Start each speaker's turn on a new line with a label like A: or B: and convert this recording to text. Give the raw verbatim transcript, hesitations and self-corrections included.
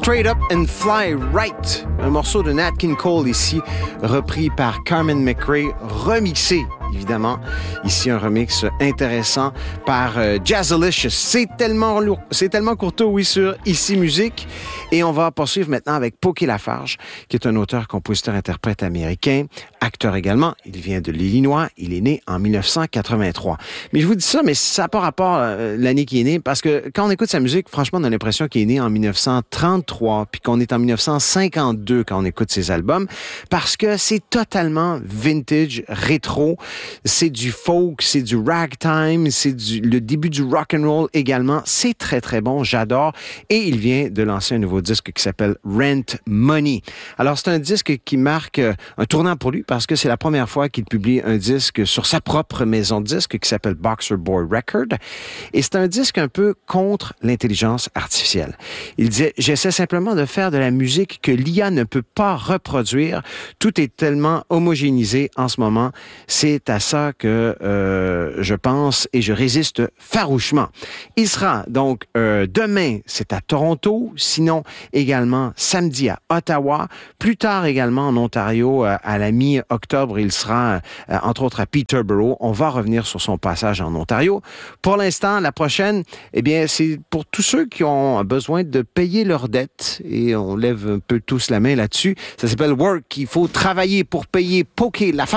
A: Straight Up and Fly Right, un morceau de Nat King Cole ici, repris par Carmen McRae, remixé évidemment. Ici, un remix intéressant par euh, Jazzalicious. C'est tellement lourd, c'est tellement courtois, oui, sur Ici Musique. Et on va poursuivre maintenant avec Poké Lafarge, qui est un auteur, compositeur, interprète américain, acteur également. Il vient de l'Illinois. Il est né en dix-neuf cent quatre-vingt-trois. Mais je vous dis ça, mais ça n'a pas rapport à l'année qu'il est né, parce que quand on écoute sa musique, franchement, on a l'impression qu'il est né en dix-neuf cent trente-trois, puis qu'on est en dix-neuf cent cinquante-deux quand on écoute ses albums, parce que c'est totalement vintage, rétro. C'est du folk, c'est du ragtime, c'est du, le début du rock and roll également. C'est très, très bon. J'adore. Et il vient de lancer un nouveau disque qui s'appelle Rent Money. Alors, c'est un disque qui marque un tournant pour lui parce que c'est la première fois qu'il publie un disque sur sa propre maison de disque qui s'appelle Boxer Boy Record. Et c'est un disque un peu contre l'intelligence artificielle. Il disait, j'essaie simplement de faire de la musique que l'I A ne peut pas reproduire. Tout est tellement homogénéisé en ce moment. C'est à ça que euh, je pense et je résiste farouchement. Il sera donc euh, demain, c'est à Toronto, sinon également samedi à Ottawa, plus tard également en Ontario euh, à la mi-octobre, il sera euh, entre autres à Peterborough. On va revenir sur son passage en Ontario. Pour l'instant, la prochaine, eh bien, c'est pour tous ceux qui ont besoin de payer leurs dettes et on lève un peu tous la main là-dessus. Ça s'appelle Work. Il faut travailler pour payer Poké Lafarge.